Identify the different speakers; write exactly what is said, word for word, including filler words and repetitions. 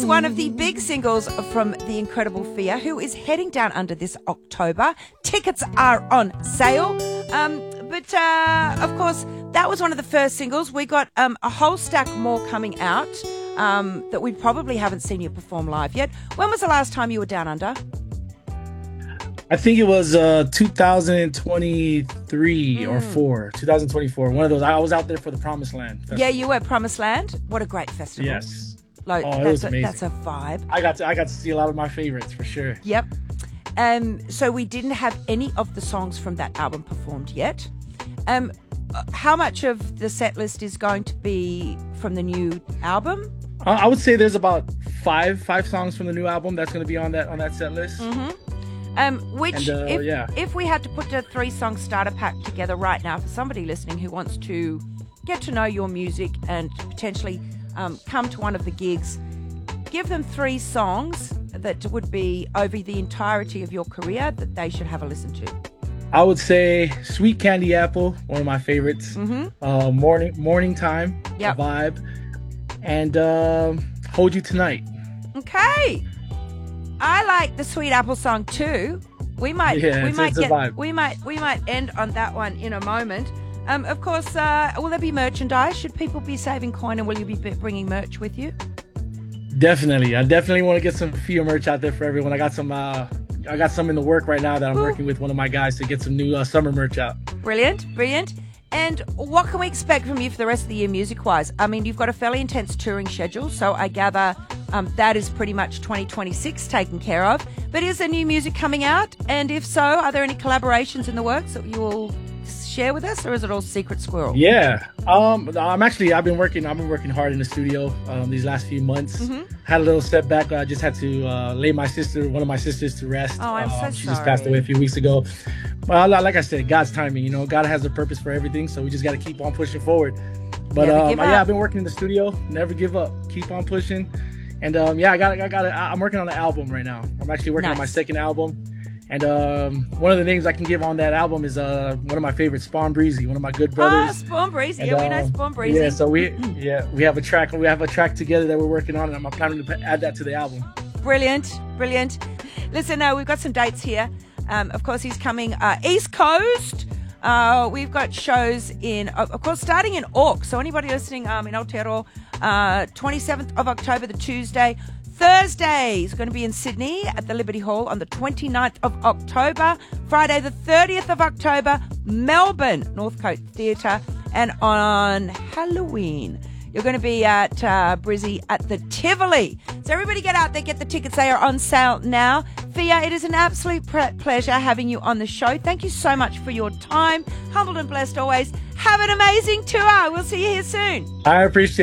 Speaker 1: one of the big singles from the incredible Fia, who is heading down under this October. Tickets are on sale. Um, but, uh, of course, that was one of the first singles. We got um, a whole stack more coming out um, that we probably haven't seen you perform live yet. When was the last time you were down under?
Speaker 2: I think it was uh, two thousand twenty-three mm. or four, two thousand twenty-four. One of those. I was out there for the Promised Land Festival.
Speaker 1: Yeah, you were Promised Land. What a great festival.
Speaker 2: Yes.
Speaker 1: Like,
Speaker 2: oh,
Speaker 1: that's
Speaker 2: it was
Speaker 1: a,
Speaker 2: amazing.
Speaker 1: That's a vibe.
Speaker 2: I got to, I got to see a lot of my favorites for sure.
Speaker 1: Yep. Um. So we didn't have any of the songs from that album performed yet. Um. How much of the set list is going to be from the new album?
Speaker 2: Uh, I would say there's about five five songs from the new album that's going to be on that on that set list.
Speaker 1: Mm-hmm. Um, which,
Speaker 2: and, uh,
Speaker 1: if,
Speaker 2: yeah.
Speaker 1: if we had to put a three-song starter pack together right now for somebody listening who wants to get to know your music and potentially um, come to one of the gigs, give them three songs that would be over the entirety of your career that they should have a listen to.
Speaker 2: I would say Sweet Candy Apple, one of my favorites.
Speaker 1: Mm-hmm.
Speaker 2: Uh, morning Morning Time,
Speaker 1: yep.
Speaker 2: a vibe. And um, Hold You Tonight.
Speaker 1: Okay. I like the Sweet Apple song too. We might,
Speaker 2: yeah,
Speaker 1: we
Speaker 2: it's,
Speaker 1: might
Speaker 2: it's
Speaker 1: get,
Speaker 2: a vibe.
Speaker 1: we might, we might end on that one in a moment. Um, of course, uh, will there be merchandise? Should people be saving coin, and will you be bringing merch with you?
Speaker 2: Definitely, I definitely want to get some Fia merch out there for everyone. I got some, uh, I got some in the work right now that I'm Ooh. working with one of my guys to get some new uh, summer merch out.
Speaker 1: Brilliant, brilliant. And what can we expect from you for the rest of the year music-wise? I mean, you've got a fairly intense touring schedule, so I gather um, that is pretty much twenty twenty-six taken care of. But is there new music coming out? And if so, are there any collaborations in the works that you will share with us, or is it all secret squirrel?
Speaker 2: Yeah, um, I'm actually I've been working I've been working hard in the studio um, these last few months.
Speaker 1: Mm-hmm.
Speaker 2: Had a little setback. I just had to uh, lay my sister, one of my sisters, to rest.
Speaker 1: Oh, I'm
Speaker 2: um,
Speaker 1: so
Speaker 2: she
Speaker 1: sorry.
Speaker 2: just passed away a few weeks ago. Well, like I said, God's timing. You know, God has a purpose for everything, so we just got to keep on pushing forward. But um, yeah, I've been working in the studio. Never give up. Keep on pushing. And um, yeah, I got I got I'm working on an album right now. I'm actually working
Speaker 1: nice.
Speaker 2: on my second album. And um, one of the things I can give on that album is uh, one of my favorites, Spawn Breezy, one of my good brothers.
Speaker 1: Ah, Spawn Breezy.
Speaker 2: And,
Speaker 1: yeah, we
Speaker 2: uh,
Speaker 1: know Spawn Breezy.
Speaker 2: Yeah, so we yeah we have a track we have a track together that we're working on, and I'm planning to add that to the album.
Speaker 1: Brilliant, brilliant. Listen, uh, we've got some dates here. Um, of course, he's coming uh, East Coast. Uh, we've got shows in, of course, starting in Auck. So anybody listening um, in Aotearoa, uh, twenty-seventh of October, the Tuesday. Thursday is going to be in Sydney at the Liberty Hall on the twenty-ninth of October. Friday, the thirtieth of October, Melbourne, Northcote Theatre. And on Halloween, you're going to be at uh, Brizzy at the Tivoli. So everybody get out there, get the tickets. They are on sale now. Fia, it is an absolute pre- pleasure having you on the show. Thank you so much for your time. Humbled and blessed always. Have an amazing tour. We'll see you here soon.
Speaker 2: I appreciate it.